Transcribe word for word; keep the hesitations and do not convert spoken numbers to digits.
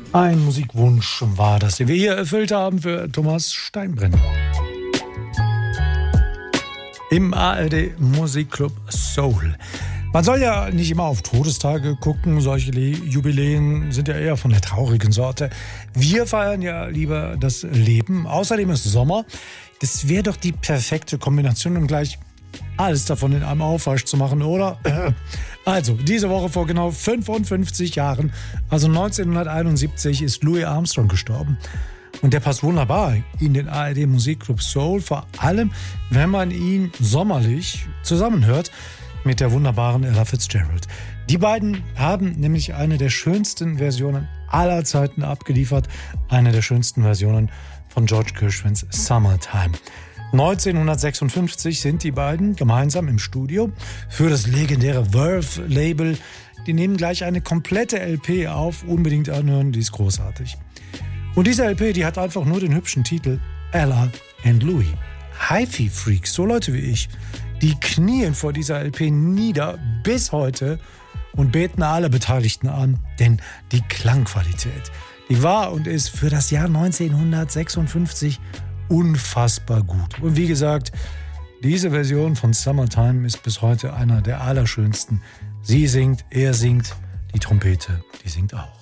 Ein Musikwunsch war das, den wir hier erfüllt haben für Thomas Steinbrenner. Im A R D Musikclub Soul. Man soll ja nicht immer auf Todestage gucken, solche Jubiläen sind ja eher von der traurigen Sorte. Wir feiern ja lieber das Leben. Außerdem ist Sommer. Das wäre doch die perfekte Kombination, um gleich alles davon in einem Aufwasch zu machen, oder? Also, diese Woche vor genau fünfundfünfzig Jahren, also neunzehnhunderteinundsiebzig, ist Louis Armstrong gestorben. Und der passt wunderbar in den A R D Musikclub Soul, vor allem, wenn man ihn sommerlich zusammenhört mit der wunderbaren Ella Fitzgerald. Die beiden haben nämlich eine der schönsten Versionen aller Zeiten abgeliefert, eine der schönsten Versionen von George Gershwins Summertime. neunzehnhundertsechsundfünfzig sind die beiden gemeinsam im Studio für das legendäre Verve-Label. Die nehmen gleich eine komplette L P auf, unbedingt anhören, die ist großartig. Und diese L P, die hat einfach nur den hübschen Titel Ella and Louis. Hi-Fi-Freaks, so Leute wie ich, die knien vor dieser L P nieder bis heute und beten alle Beteiligten an, denn die Klangqualität, die war und ist für das Jahr neunzehnhundertsechsundfünfzig unfassbar gut. Und wie gesagt, diese Version von Summertime ist bis heute einer der allerschönsten. Sie singt, er singt, die Trompete, die singt auch.